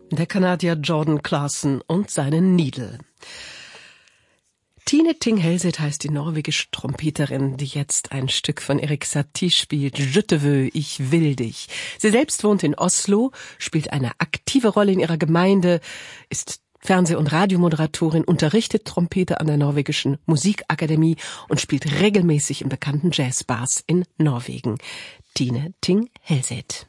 Der Kanadier Jordan Clarkson und seine Needle. Tine Thing Helseth heißt die norwegische Trompeterin, die jetzt ein Stück von Erik Satie spielt, Je te veux, ich will dich. Sie selbst wohnt in Oslo, spielt eine aktive Rolle in ihrer Gemeinde, ist Fernseh- und Radiomoderatorin, unterrichtet Trompete an der norwegischen Musikakademie und spielt regelmäßig in bekannten Jazzbars in Norwegen. Tine Thing Helseth.